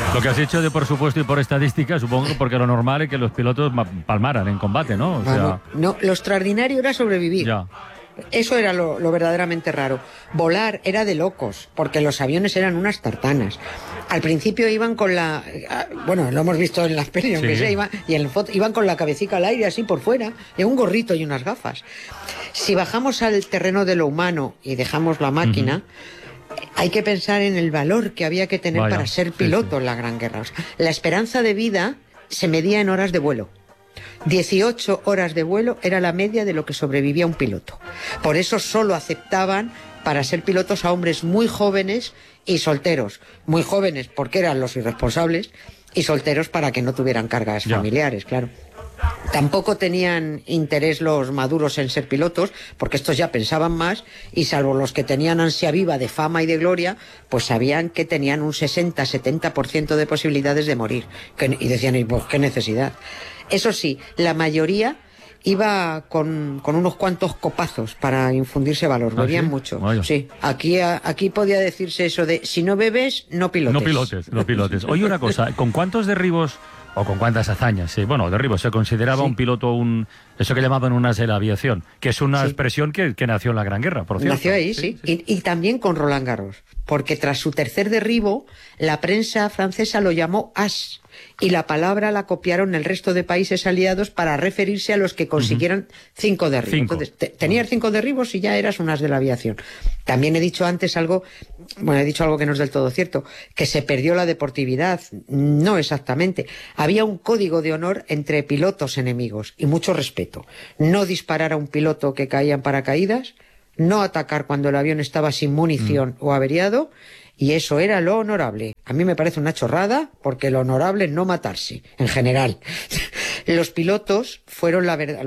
Lo que has hecho de por supuesto y por estadística, supongo que porque lo normal es que los pilotos palmaran en combate, ¿no? O sea, no, lo extraordinario era sobrevivir. ya. Eso era lo verdaderamente raro. Volar era de locos, porque los aviones eran unas tartanas. Al principio iban con la... Bueno, lo hemos visto en las pelis, aunque sea, iban con la cabecita al aire, así por fuera, y un gorrito y unas gafas. Si bajamos al terreno de lo humano y dejamos la máquina... Hay que pensar en el valor que había que tener para ser piloto en la Gran Guerra. O sea, la esperanza de vida se medía en horas de vuelo. 18 horas de vuelo era la media de lo que sobrevivía un piloto. Por eso solo aceptaban para ser pilotos a hombres muy jóvenes y solteros. Muy jóvenes porque eran los irresponsables y solteros para que no tuvieran cargas familiares, claro. Tampoco tenían interés los maduros en ser pilotos, porque estos ya pensaban más, y salvo los que tenían ansia viva de fama y de gloria, pues sabían que tenían un 60-70% de posibilidades de morir. Y decían, pues qué necesidad. Eso sí, la mayoría iba con unos cuantos copazos para infundirse valor. Bebían mucho. Vaya. Sí, aquí podía decirse eso de, si no bebes, no pilotes. No pilotes. Oye, una cosa, ¿con cuántos derribos... o con cuántas hazañas? Bueno, derribos, se consideraba un piloto eso que llamaban un as de la aviación, que es una expresión que nació en la Gran Guerra, por cierto. Nació ahí, sí. Y también con Roland Garros, porque tras su tercer derribo, la prensa francesa lo llamó as, y la palabra la copiaron el resto de países aliados para referirse a los que consiguieran 5 derribos. Entonces, tenías 5 derribos y ya eras un as de la aviación. También he dicho antes algo que no es del todo cierto, que se perdió la deportividad. No exactamente. Había un código de honor entre pilotos enemigos y mucho respeto. No disparar a un piloto que caía en paracaídas, no atacar cuando el avión estaba sin munición o averiado, y eso era lo honorable. A mí me parece una chorrada, porque lo honorable es no matarse, en general. Los pilotos fueron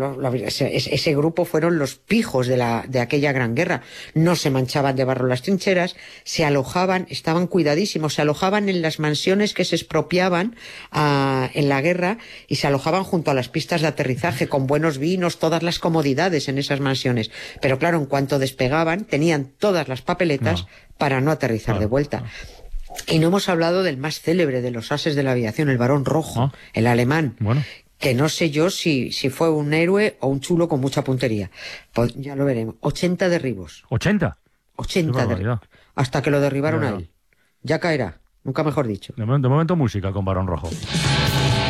ese grupo fueron los pijos de aquella gran guerra. No se manchaban de barro las trincheras, se alojaban, estaban cuidadísimos, se alojaban en las mansiones que se expropiaban en la guerra, y se alojaban junto a las pistas de aterrizaje, con buenos vinos, todas las comodidades en esas mansiones. Pero claro, en cuanto despegaban, tenían todas las papeletas para no aterrizar de vuelta. Y no hemos hablado del más célebre de los ases de la aviación, el Barón Rojo, el alemán. Que no sé yo si fue un héroe o un chulo con mucha puntería. Pues ya lo veremos. 80 derribos. ¿80? 80 derribos. Hasta que lo derribaron a él. Ya caerá, nunca mejor dicho. De momento música con Barón Rojo.